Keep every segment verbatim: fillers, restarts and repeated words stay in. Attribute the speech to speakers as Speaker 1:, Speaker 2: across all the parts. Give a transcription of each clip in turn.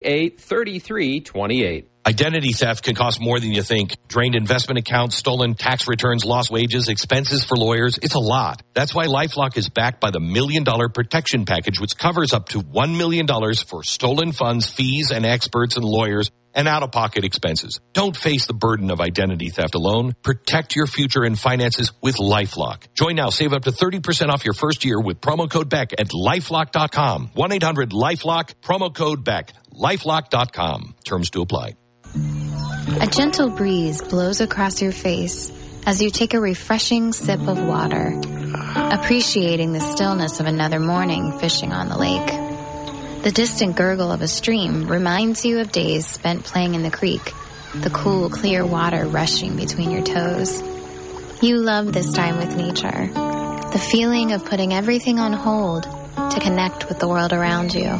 Speaker 1: eight, three three two eight.
Speaker 2: Identity theft can cost more than you think. Drained investment accounts, stolen tax returns, lost wages, expenses for lawyers. It's a lot. That's why LifeLock is backed by the Million Dollar Protection Package, which covers up to one million dollars for stolen funds, fees, and experts and lawyers, and out-of-pocket expenses. Don't face the burden of identity theft alone. Protect your future and finances with LifeLock. Join now. Save up to thirty percent off your first year with promo code Beck at lifelock dot com. one eight hundred lifelock, promo code Beck. lifelock dot com. Terms to apply.
Speaker 3: A gentle breeze blows across your face as you take a refreshing sip of water, appreciating the stillness of another morning fishing on the lake. The distant gurgle of a stream reminds you of days spent playing in the creek, the cool, clear water rushing between your toes. You love this time with nature, the feeling of putting everything on hold to connect with the world around you.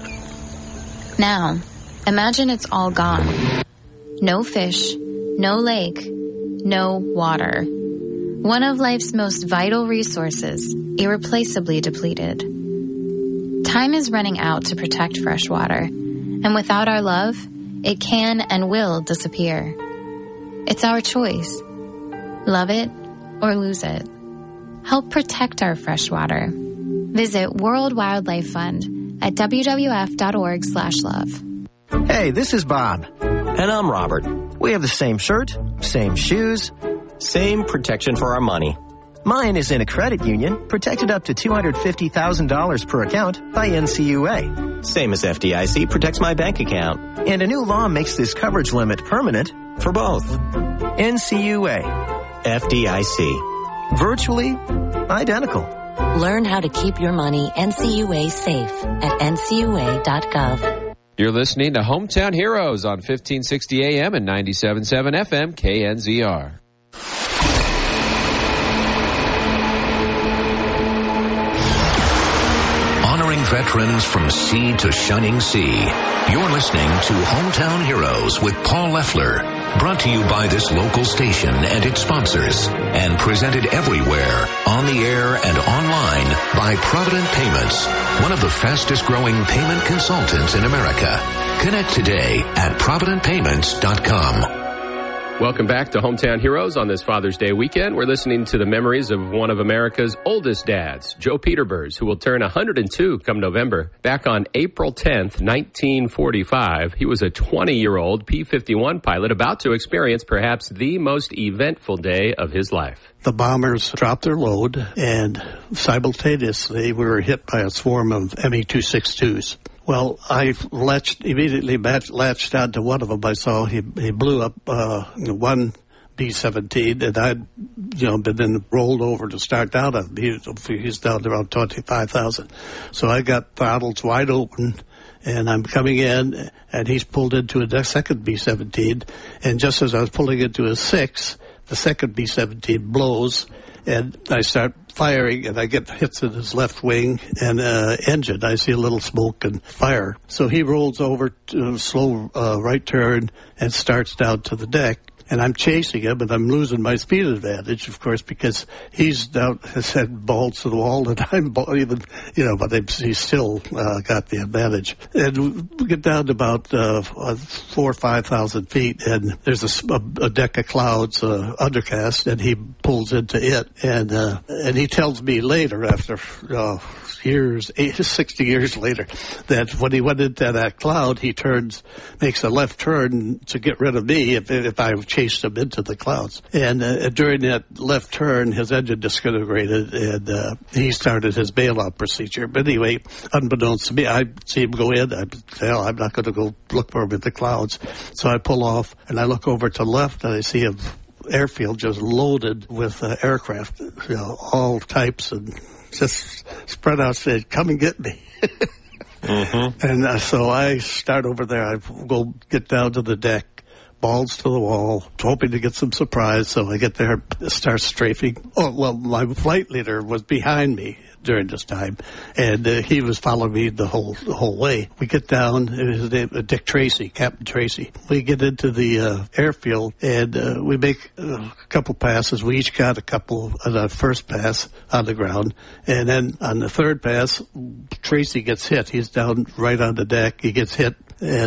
Speaker 3: Now, imagine it's all gone. No fish, no lake, no water. One of life's most vital resources, irreplaceably depleted. Time is running out to protect fresh water, and without our love, it can and will disappear. It's our choice. Love it or lose it. Help protect our fresh water. Visit World Wildlife Fund at w w f dot org slash love.
Speaker 4: Hey, this is Bob.
Speaker 5: And I'm Robert.
Speaker 4: We have the same shirt, same shoes,
Speaker 5: same protection for our money.
Speaker 4: Mine is in a credit union, protected up to two hundred fifty thousand dollars per account by N C U A.
Speaker 5: Same as F D I C protects my bank account.
Speaker 4: And a new law makes this coverage limit permanent
Speaker 5: for both.
Speaker 4: N C U A.
Speaker 5: F D I C.
Speaker 4: Virtually identical.
Speaker 6: Learn how to keep your money N C U A safe at N C U A dot gov.
Speaker 1: You're listening to Hometown Heroes on fifteen sixty A M and ninety-seven point seven F M K N Z R.
Speaker 7: Honoring veterans from sea to shining sea. You're listening to Hometown Heroes with Paul Leffler. Brought to you by this local station and its sponsors. And presented everywhere, on the air and online, by Provident Payments, one of the fastest growing payment consultants in America. Connect today at provident payments dot com.
Speaker 1: Welcome back to Hometown Heroes on this Father's Day weekend. We're listening to the memories of one of America's oldest dads, Joe Peterbers, who will turn one hundred two come November. Back on April tenth, nineteen forty-five, he was a twenty-year-old P fifty-one pilot about to experience perhaps the most eventful day of his life.
Speaker 8: The bombers dropped their load, and simultaneously we were hit by a swarm of M E two sixty-twos. Well, I latched, immediately latched onto one of them. I saw he, he blew up uh, one B seventeen, and I'd, you know, been then rolled over to start down on. He, he's down to around twenty-five thousand. So I got throttles wide open, and I'm coming in, and he's pulled into a second B seventeen, and just as I was pulling into a six, the second B seventeen blows, and I start firing, and I get hits in his left wing and uh, engine. I see a little smoke and fire. So he rolls over to a slow uh, right turn and starts down to the deck. And I'm chasing him, and I'm losing my speed advantage, of course, because he's down, his head balls to the wall, and I'm even, you know, but he's still uh, got the advantage. And we get down to about uh, four or five thousand feet, and there's a, a deck of clouds, uh, undercast, and he pulls into it, and uh, and he tells me later, after uh, years, eight, sixty years later, that when he went into that cloud, he turns, makes a left turn to get rid of me if if I chased him into the clouds. And uh, during that left turn, his engine disintegrated, and uh, he started his bailout procedure. But anyway, unbeknownst to me, I see him go in. I hell, I'm not going to go look for him in the clouds. So I pull off, and I look over to the left, and I see a airfield just loaded with uh, aircraft, you know, all types, and just spread out, said, "Come and get me." Mm-hmm. And uh, so I start over there. I go get down to the deck, balls to the wall, hoping to get some surprise. So I get there, start strafing. Oh, well, my flight leader was behind me during this time, and uh, he was following me the whole the whole way. We get down, his name uh, Dick Tracy, Captain Tracy. We get into the uh, airfield, and uh, we make uh, a couple passes. We each got a couple on the first pass on the ground, and then on the third pass, Tracy gets hit. He's down right on the deck. He gets hit, and